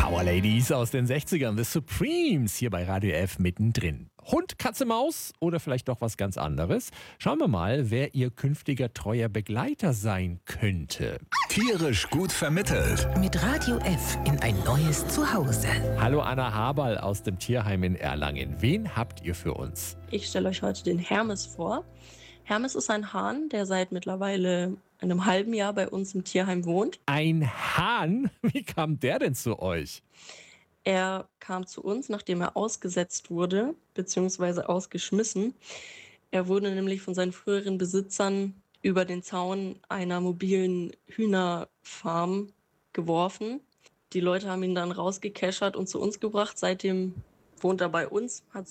Power Ladies aus den 60ern, The Supremes, hier bei Radio F mittendrin. Hund, Katze, Maus oder vielleicht doch was ganz anderes? Schauen wir mal, wer ihr künftiger treuer Begleiter sein könnte. Tierisch gut vermittelt. Mit Radio F in ein neues Zuhause. Hallo Anna Haberl aus dem Tierheim in Erlangen. Wen habt ihr für uns? Ich stelle euch heute den Hermes vor. Hermes ist ein Hahn, der seit mittlerweile einem halben Jahr bei uns im Tierheim wohnt. Ein Hahn? Wie kam der denn zu euch? Er kam zu uns, nachdem er ausgesetzt wurde, beziehungsweise ausgeschmissen. Er wurde nämlich von seinen früheren Besitzern über den Zaun einer mobilen Hühnerfarm geworfen. Die Leute haben ihn dann rausgekeschert und zu uns gebracht. Seitdem wohnt er bei uns, hat